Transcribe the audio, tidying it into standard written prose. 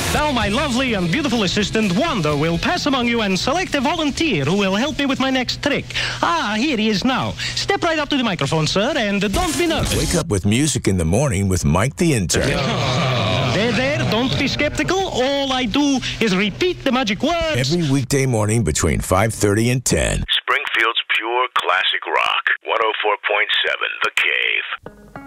Now my lovely and beautiful assistant, Wanda, will pass among you and select a volunteer who will help me with my next trick. Ah, here he is now. Step right up to the microphone, sir, and don't be nervous. Wake up with music in the morning with Mike the Intern. There, don't be skeptical. All I do is repeat the magic words. Every weekday morning between 5:30 and 10. Springfield's pure classic rock. 104.7 The Cave.